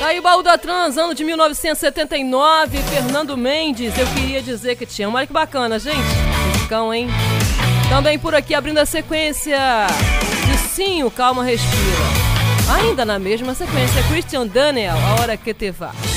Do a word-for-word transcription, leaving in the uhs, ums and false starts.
Tá aí o Baú da Trans, ano de mil novecentos e setenta e nove, Fernando Mendes, eu queria dizer que te amo. Olha que bacana, gente. Musicão, hein? Também por aqui, abrindo a sequência de Sim, o Calma Respira. Ainda na mesma sequência, Christian Daniel, A Hora Que Te Va.